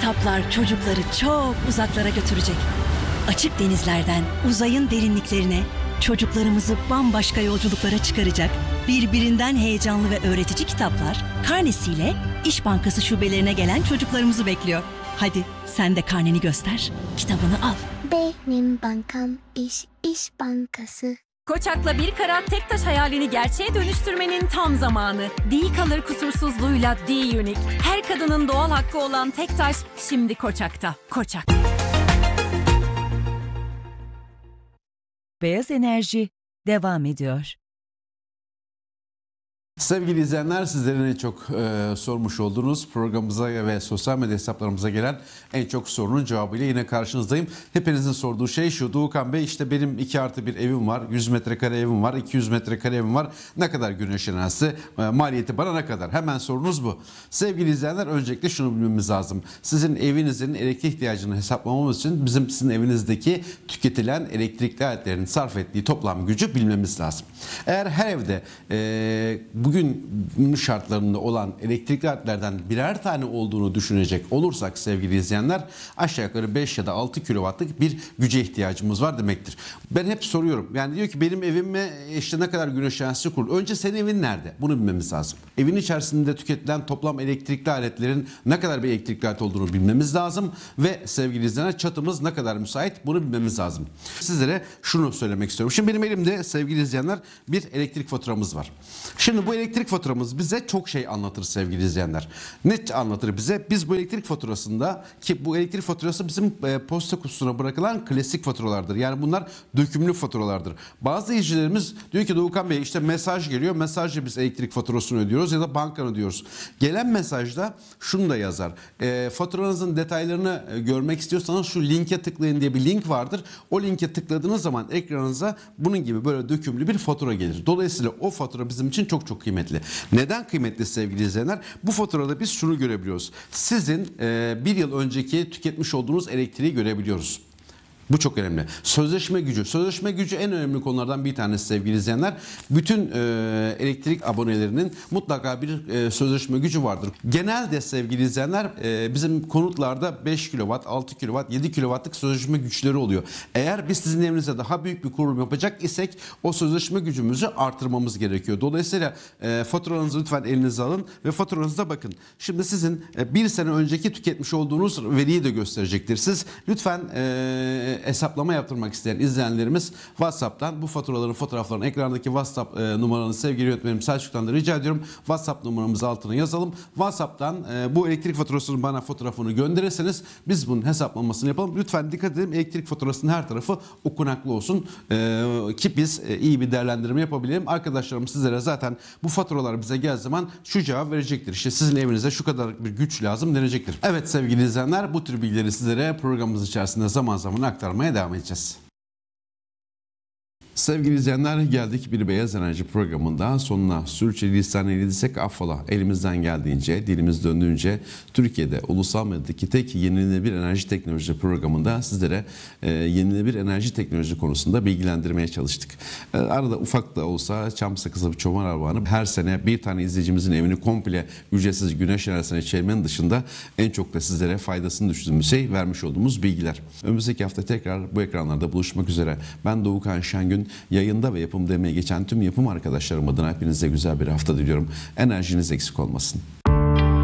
kitaplar çocukları çok uzaklara götürecek. Açık denizlerden uzayın derinliklerine çocuklarımızı bambaşka yolculuklara çıkaracak birbirinden heyecanlı ve öğretici kitaplar karnesiyle İş Bankası şubelerine gelen çocuklarımızı bekliyor. Hadi sen de karneni göster, kitabını al. Benim bankam İş Bankası. Koçak'la bir karat tek taş hayalini gerçeğe dönüştürmenin tam zamanı. D-Color kusursuzluğuyla D-Unique. Her kadının doğal hakkı olan tek taş şimdi Koçak'ta. Koçak. Beyaz Enerji devam ediyor. Sevgili izleyenler, sizlerin en çok sormuş olduğunuz programımıza ve sosyal medya hesaplarımıza gelen en çok sorunun cevabıyla yine karşınızdayım. Hepinizin sorduğu şey şu: Doğukan Bey, işte benim 2+1 evim var, 100 metrekare evim var, 200 metrekare evim var. Ne kadar güneş enerjisi, maliyeti bana ne kadar? Hemen sorunuz bu. Sevgili izleyenler, öncelikle şunu bilmemiz lazım. Sizin evinizin elektrik ihtiyacını hesaplamamız için bizim sizin evinizdeki tüketilen elektrikli aletlerin sarf ettiği toplam gücü bilmemiz lazım. Eğer her evde bugün şartlarında olan elektrikli aletlerden birer tane olduğunu düşünecek olursak sevgili izleyenler, aşağı yukarı 5 ya da 6 kilowattlık bir güce ihtiyacımız var demektir. Ben hep soruyorum, yani diyor ki benim evime işte ne kadar güneş enerjisi kurulu. Önce senin evin nerede? Bunu bilmemiz lazım. Evin içerisinde tüketilen toplam elektrikli aletlerin ne kadar bir elektrikli alet olduğunu bilmemiz lazım ve sevgili izleyenler, çatımız ne kadar müsait, bunu bilmemiz lazım. Sizlere şunu söylemek istiyorum. Şimdi benim elimde sevgili izleyenler bir elektrik faturamız var. Şimdi bu elektrik faturamız bize çok şey anlatır sevgili izleyenler. Ne anlatır bize? Biz bu elektrik faturasında, ki bu elektrik faturası bizim posta kutusuna bırakılan klasik faturalardır. Yani bunlar dökümlü faturalardır. Bazı izleyicilerimiz diyor ki Doğukan Bey, işte mesaj geliyor. Mesajla biz elektrik faturasını ödüyoruz ya da bankanı ödüyoruz. Gelen mesajda şunu da yazar. Faturanızın detaylarını görmek istiyorsanız şu linke tıklayın diye bir link vardır. O linke tıkladığınız zaman ekranınıza bunun gibi böyle dökümlü bir fatura gelir. Dolayısıyla o fatura bizim için çok çok kıymetli. Neden kıymetli sevgili izleyenler? Bu faturada biz şunu görebiliyoruz. Sizin bir yıl önceki tüketmiş olduğunuz elektriği görebiliyoruz. Bu çok önemli. Sözleşme gücü. Sözleşme gücü en önemli konulardan bir tanesi sevgili izleyenler. Bütün elektrik abonelerinin mutlaka bir sözleşme gücü vardır. Genelde sevgili izleyenler bizim konutlarda 5 kW, 6 kW, 7 kW'lık sözleşme güçleri oluyor. Eğer biz sizin evinize daha büyük bir kurulum yapacak isek o sözleşme gücümüzü artırmamız gerekiyor. Dolayısıyla faturanızı lütfen elinize alın ve faturanıza bakın. Şimdi sizin bir sene önceki tüketmiş olduğunuz veriyi de gösterecektir. Siz lütfen hesaplama yaptırmak isteyen izleyenlerimiz WhatsApp'tan bu faturaların fotoğraflarını, ekrandaki WhatsApp numaranı sevgili yönetmenim Selçuk'tan da rica ediyorum. WhatsApp numaramızı altına yazalım. WhatsApp'tan bu elektrik faturasının bana fotoğrafını gönderirseniz biz bunun hesaplamasını yapalım. Lütfen dikkat edelim, elektrik faturasının her tarafı okunaklı olsun ki biz iyi bir değerlendirme yapabilelim. Arkadaşlarım sizlere zaten bu faturalar bize geldiği zaman şu cevap verecektir. İşte sizin evinize şu kadar bir güç lazım denecektir. Evet sevgili izleyenler, bu tür bilgileri sizlere programımız içerisinde zaman zaman aktarmaya devam edeceğiz. Sevgili izleyenler, geldik bir Beyaz Enerji programında sonuna. Sürçülisan eylediysek affola. Elimizden geldiğince, dilimiz döndüğünce Türkiye'de ulusal medyadaki tek yenilenebilir enerji teknoloji programında sizlere yenilenebilir enerji teknoloji konusunda bilgilendirmeye çalıştık. Arada ufak da olsa çam sakızı bir çoban armağanı, her sene bir tane izleyicimizin evini komple ücretsiz güneş enerjisine çevirmenin dışında en çok da sizlere faydasını düşündüğümüz şey vermiş olduğumuz bilgiler. Önümüzdeki hafta tekrar bu ekranlarda buluşmak üzere. Ben Doğukan Şengün. Yayında ve yapımda emeği geçen tüm yapım arkadaşlarım adına hepinize güzel bir hafta diliyorum. Enerjiniz eksik olmasın.